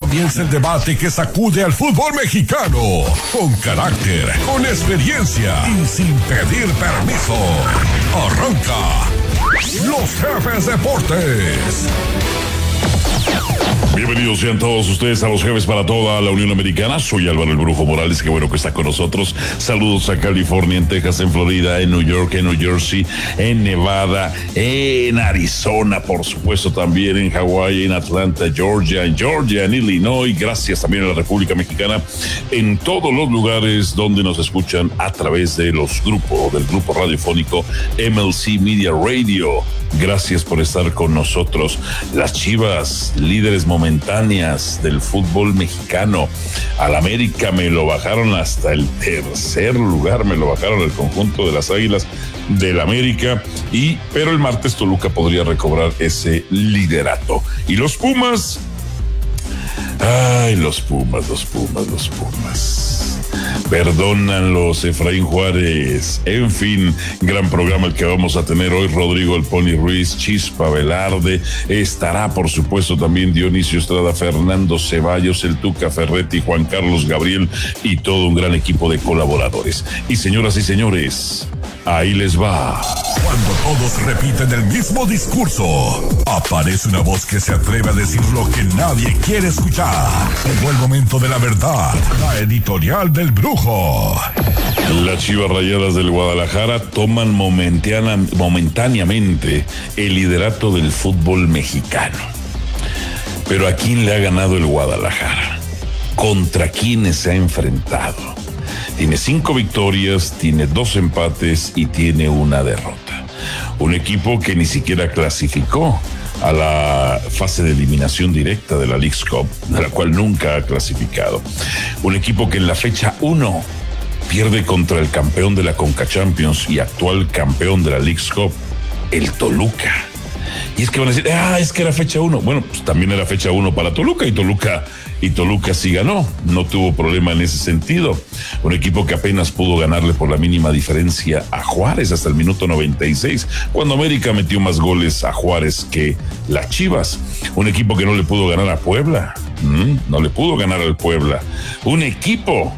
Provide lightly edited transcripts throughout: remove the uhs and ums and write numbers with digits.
Comienza el debate que sacude al fútbol mexicano. Con carácter, con experiencia y sin pedir permiso. Arranca Los Jefes Deportes. Bienvenidos sean todos ustedes a Los Jefes para toda la Unión Americana. Soy Álvaro el Brujo Morales, qué bueno que está con nosotros. Saludos a California, en Texas, en Florida, en New York, en New Jersey, en Nevada, en Arizona, por supuesto también en Hawái, en Atlanta, Georgia, en Illinois. Gracias también a la República Mexicana, en todos los lugares donde nos escuchan a través de del grupo radiofónico MLC Media Radio. Gracias por estar con nosotros. Las Chivas, líderes momentáneas del fútbol mexicano. Al América me lo bajaron hasta el tercer lugar, me lo bajaron el conjunto de las Águilas del América, pero el martes Toluca podría recobrar ese liderato. Y los Pumas, los Pumas. Perdónanlos, Efraín Juárez. En fin, gran programa el que vamos a tener hoy. Rodrigo El Pony Ruiz, Chispa Velarde. Estará, por supuesto, también Dionisio Estrada, Fernando Ceballos, el Tuca Ferretti, Juan Carlos Gabriel y todo un gran equipo de colaboradores. Y señoras y señores, ahí les va. Cuando todos repiten el mismo discurso, aparece una voz que se atreve a decir lo que nadie quiere escuchar. Llegó el momento de la verdad, la editorial del Brujo. Las Chivas Rayadas del Guadalajara toman momentáneamente el liderato del fútbol mexicano. Pero ¿a quién le ha ganado el Guadalajara? ¿Contra quiénes se ha enfrentado? Tiene 5 victorias, tiene 2 empates y tiene 1 derrota. Un equipo que ni siquiera clasificó a la fase de eliminación directa de la Leagues Cup, de la cual nunca ha clasificado. Un equipo que en la fecha 1 pierde contra el campeón de la Conca Champions y actual campeón de la Leagues Cup, el Toluca. Y es que van a decir, es que era fecha 1. Bueno, pues también era fecha 1 para Toluca y Toluca sí ganó, no tuvo problema en ese sentido. Un equipo que apenas pudo ganarle por la mínima diferencia a Juárez hasta el minuto 96, cuando América metió más goles a Juárez que las Chivas. Un equipo que no le pudo ganar a Puebla, no le pudo ganar al Puebla. Un equipo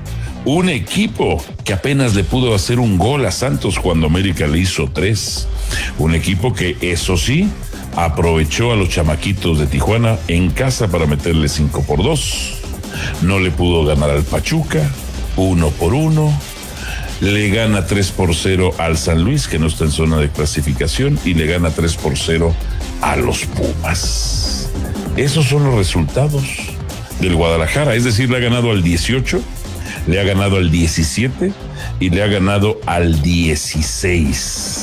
que apenas le pudo hacer un gol a Santos cuando América le hizo 3. Un equipo que, eso sí, aprovechó a los chamaquitos de Tijuana en casa para meterle 5-2. No le pudo ganar al Pachuca, 1-1. Le gana 3-0 al San Luis, que no está en zona de clasificación, y le gana 3-0 a los Pumas. Esos son los resultados del Guadalajara, es decir, le ha ganado al 18, le ha ganado al 17 y le ha ganado al 16.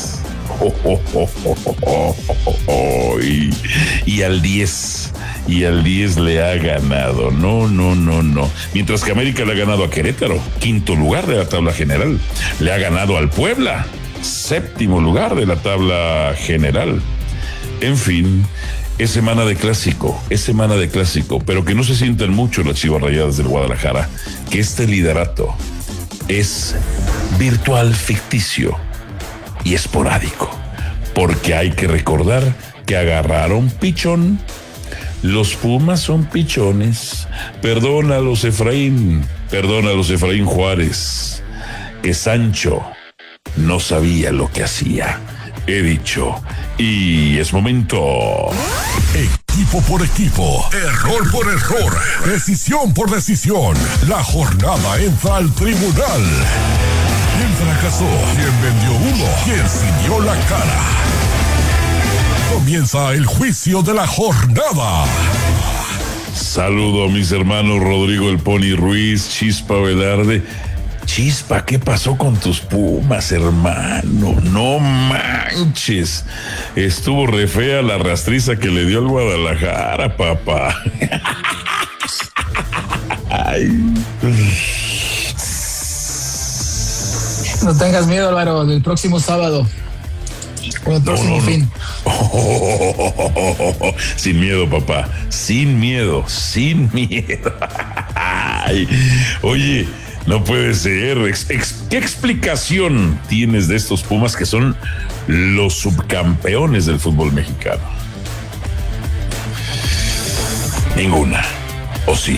Y al 10 le ha ganado. No. Mientras que América le ha ganado a Querétaro, 5º lugar de la tabla general. Le ha ganado al Puebla, 7º lugar de la tabla general. En fin, es semana de clásico, pero que no se sientan mucho las Chivas Rayadas del Guadalajara, que este liderato es virtual, ficticio y esporádico, porque hay que recordar que agarraron pichón. Los Pumas son pichones. Perdónalos, Efraín Juárez, que Sancho no sabía lo que hacía. He dicho, y es momento. Equipo por equipo, error por error, decisión por decisión, la jornada entra al tribunal. ¿Quién fracasó? ¿Quién vendió humo? ¿Quién sintió la cara? Comienza el juicio de la jornada. Saludo a mis hermanos Rodrigo El Pony Ruiz, Chispa Velarde. Chispa, ¿qué pasó con tus Pumas, hermano? No manches. Estuvo re fea la rastriza que le dio al Guadalajara, papá. Ay. No tengas miedo, Álvaro, del próximo sábado. O el próximo fin. Sin miedo, papá. Sin miedo. Ay. Oye, no puede ser. ¿Qué explicación tienes de estos Pumas que son los subcampeones del fútbol mexicano? Ninguna. ¿O sí?